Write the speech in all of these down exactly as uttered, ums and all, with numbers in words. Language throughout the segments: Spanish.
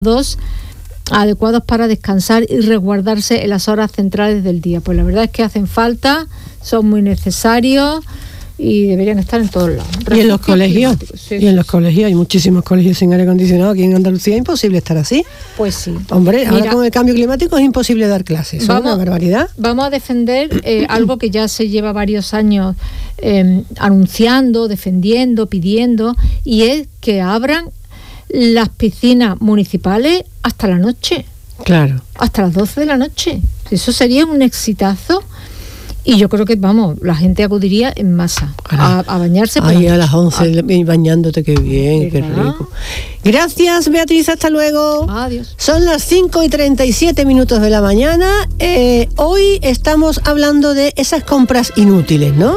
Dos, adecuados para descansar y resguardarse en las horas centrales del día. Pues la verdad es que hacen falta, son muy necesarios y deberían estar en todos lados. Y en los colegios, sí, y en los colegios hay muchísimos colegios sin aire acondicionado. Aquí en Andalucía es imposible estar así. Pues sí. Hombre, Mira, ahora con el cambio climático es imposible dar clases. Eso es una barbaridad. Vamos a defender eh, algo que ya se lleva varios años eh, anunciando, defendiendo, pidiendo, y es que abran las piscinas municipales hasta la noche. Claro. Hasta las doce de la noche. Eso sería un exitazo. Y yo creo que, vamos, la gente acudiría en masa a, a bañarse. Ahí a las once a... bañándote, qué bien, qué rico. Gracias, Beatriz, hasta luego. Adiós. Son las cinco y treinta y siete minutos de la mañana. Eh, hoy estamos hablando de esas compras inútiles, ¿no?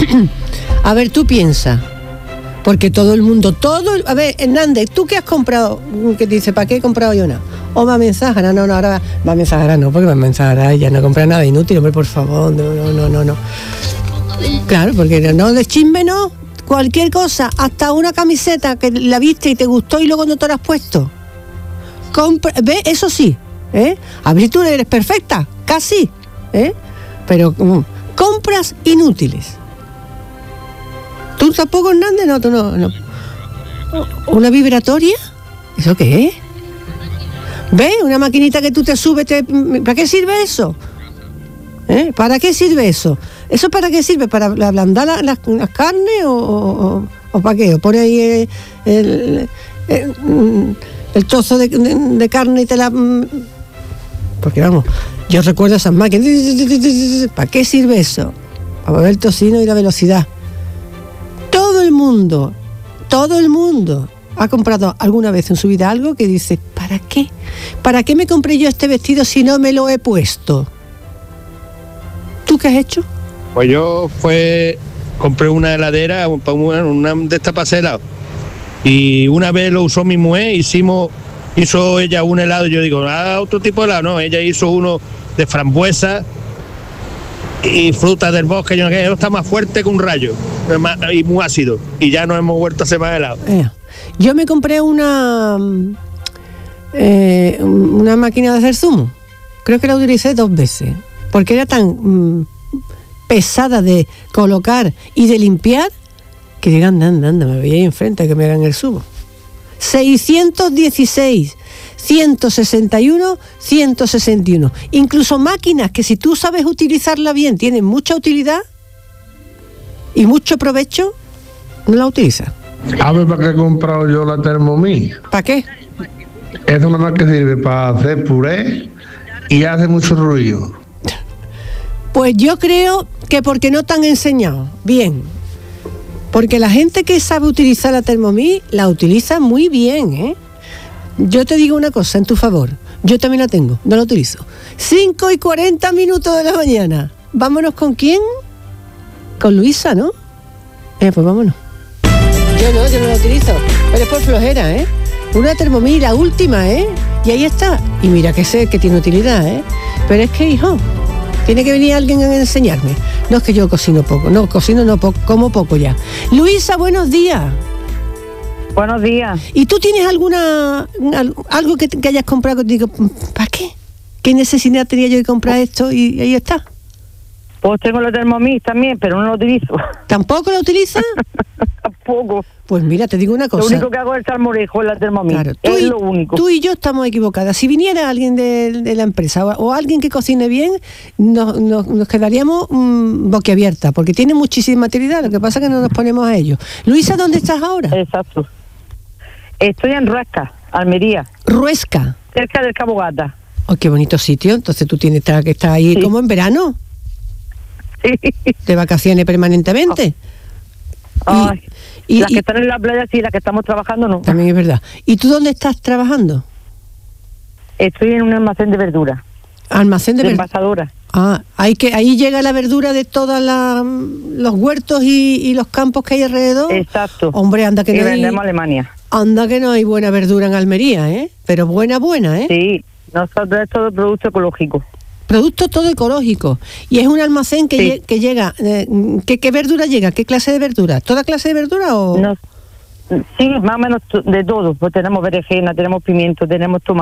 A ver, tú piensa. Porque todo el mundo, todo... A ver, Hernández, ¿tú qué has comprado? Que te dice, ¿para qué he comprado yo nada? O va mensajera, no, no, ahora va mensajera, no, porque va mensajera, ella no compra nada inútil, hombre, por favor, no, no, no, no, no. Claro, porque no, de chisme no, cualquier cosa, hasta una camiseta que la viste y te gustó y luego no te la has puesto. Compra, ¿ves? Eso sí, ¿eh? A ver, tú eres perfecta, casi, ¿eh? Pero um, compras inútiles. ¿Tú tampoco, Hernández? No, tú no, no. ¿Una vibratoria? ¿Eso qué es? ¿Ves? Una maquinita que tú te subes, te... ¿para qué sirve eso? ¿Eh? ¿Para qué sirve eso? ¿Eso para qué sirve? ¿Para ablandar las la, la carnes o, o, o para qué? ¿O pone ahí el, el, el, el trozo de, de, de carne y te la... Porque vamos, yo recuerdo esas máquinas. ¿Para qué sirve eso? Para mover el tocino y la velocidad. Todo el mundo, todo el mundo ha comprado alguna vez en su vida algo que dice, ¿para qué? ¿Para qué me compré yo este vestido si no me lo he puesto? ¿Tú qué has hecho? Pues yo fue, compré una heladera, una, una de estas para hacer helado. Y una vez lo usó mi mujer, hicimos, hizo ella un helado, yo digo, ah, otro tipo de helado, no, ella hizo uno de frambuesa y fruta del bosque, yo no sé, está más fuerte que un rayo y muy ácido, y ya no hemos vuelto a hacer más helado. Eh. Yo me compré una eh, una máquina de hacer zumo. Creo que la utilicé dos veces, porque era tan mm, pesada de colocar y de limpiar, que digan, anda, anda, me veía ahí enfrente a que me hagan el zumo. seiscientos dieciséis, ciento sesenta y uno, ciento sesenta y uno. Incluso máquinas que si tú sabes utilizarla bien, tienen mucha utilidad y mucho provecho, no la utilizas. A ver, ¿para qué he comprado yo la Thermomix? ¿Para qué? Es una más que sirve para hacer puré y hace mucho ruido. Pues yo creo que porque no te han enseñado bien. Porque la gente que sabe utilizar la Thermomix la utiliza muy bien, ¿eh? Yo te digo una cosa en tu favor. Yo también la tengo, no la utilizo. cinco y cuarenta minutos de la mañana. ¿Vámonos con quién? Con Luisa, ¿no? Eh, pues vámonos. Yo no, yo no la utilizo, pero es por flojera, ¿eh? Una Thermomix, la última, ¿eh? Y ahí está. Y mira que sé que tiene utilidad, ¿eh? Pero es que, hijo, tiene que venir alguien a enseñarme. No es que yo cocino poco, no, cocino no, poco, como poco ya. Luisa, buenos días. Buenos días. ¿Y tú tienes alguna algo que, que hayas comprado que te digo, ¿para qué? ¿Qué necesidad tenía yo de comprar esto? Y ahí está. Pues tengo la Thermomix también, pero no la utilizo. ¿Tampoco la utilizas? Tampoco. Pues mira, te digo una cosa. Lo único que hago es salmorejo en la Thermomix. Claro, es y, lo único. Tú y yo estamos equivocadas. Si viniera alguien de, de la empresa o, o alguien que cocine bien, nos, nos, nos quedaríamos mmm, boquiabiertas, porque tiene muchísima utilidad. Lo que pasa es que no nos ponemos a ello. Luisa, ¿dónde estás ahora? Exacto. Estoy en Ruesca, Almería. ¿Ruesca? Cerca del Cabo Gata. Oh, qué bonito sitio. Entonces tú tienes que estar ahí, sí, como en verano. Sí. De vacaciones permanentemente. Oh. Y, y, las que y, están en la playa, sí, las que estamos trabajando, no. También es verdad. ¿Y tú dónde estás trabajando? Estoy en un almacén de verdura. ¿Almacén de, de verdura? Envasadora. Ah, hay que, ahí llega la verdura de todos los huertos y, y los campos que hay alrededor. Exacto. Hombre, anda que y no vendemos hay... a Alemania. Anda que no hay buena verdura en Almería, ¿eh? Pero buena, buena, ¿eh? Sí, nosotros es todo producto ecológico. Producto todo ecológico. Y es un almacén que, sí, lle- que llega... Eh, ¿qué, ¿Qué verdura llega? ¿Qué clase de verdura? ¿Toda clase de verdura o...? No, Sí, más o menos de todo. Pues tenemos berenjena, tenemos pimiento, tenemos tomate.